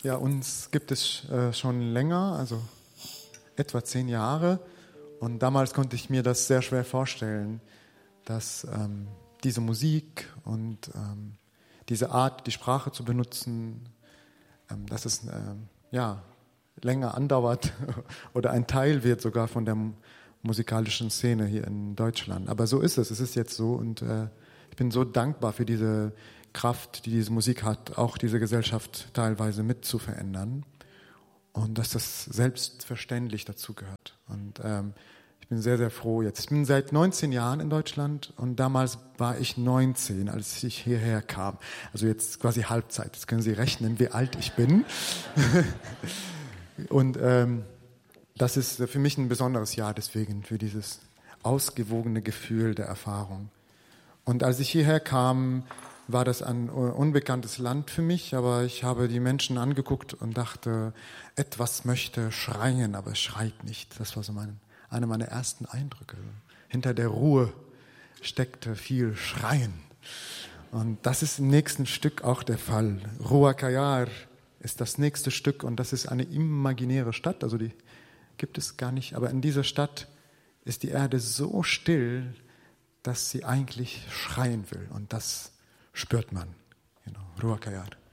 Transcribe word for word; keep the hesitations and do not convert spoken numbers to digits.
Ja, uns gibt es äh, schon länger, also etwa zehn Jahre. Und damals konnte ich mir das sehr schwer vorstellen, dass ähm, diese Musik und ähm, diese Art, die Sprache zu benutzen, ähm, dass es ähm, ja, länger andauert oder ein Teil wird sogar von der musikalischen Szene hier in Deutschland. Aber so ist es, es ist jetzt so und äh, ich bin so dankbar für diese Kraft, die diese Musik hat, auch diese Gesellschaft teilweise mit zu verändern und dass das selbstverständlich dazugehört. Und ähm, ich bin sehr, sehr froh jetzt. Ich bin seit neunzehn Jahren in Deutschland und damals war ich neunzehn, als ich hierher kam. Also jetzt quasi Halbzeit. Jetzt können Sie rechnen, wie alt ich bin. Und ähm, das ist für mich ein besonderes Jahr deswegen, für dieses ausgewogene Gefühl der Erfahrung. Und als ich hierher kam, war das ein unbekanntes Land für mich, aber ich habe die Menschen angeguckt und dachte, etwas möchte schreien, aber es schreit nicht. Das war so mein, einer meiner ersten Eindrücke. Hinter der Ruhe steckte viel Schreien. Und das ist im nächsten Stück auch der Fall. Rua Kayar ist das nächste Stück und das ist eine imaginäre Stadt, also die gibt es gar nicht, aber in dieser Stadt ist die Erde so still, dass sie eigentlich schreien will und das spürt man. Genau. Rua Kayar.